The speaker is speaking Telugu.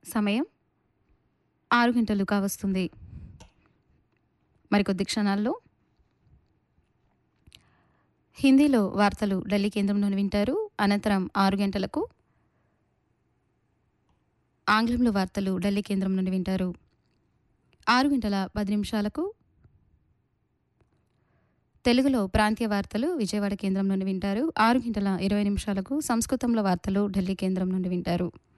సమయం 6 గంటలు కావస్తుంది. మరికొద్ది క్షణాల్లో హిందీలో వార్తలు ఢిల్లీ కేంద్రం నుండి వింటారు. అనంతరం 6 గంటలకు ఆంగ్లంలో వార్తలు ఢిల్లీ కేంద్రం నుండి వింటారు. 6 గంటల 10 నిమిషాలకు తెలుగులో ప్రాంతీయ వార్తలు విజయవాడ కేంద్రం నుండి వింటారు. 6 గంటల 20 నిమిషాలకు సంస్కృతంలో వార్తలు ఢిల్లీ కేంద్రం నుండి వింటారు.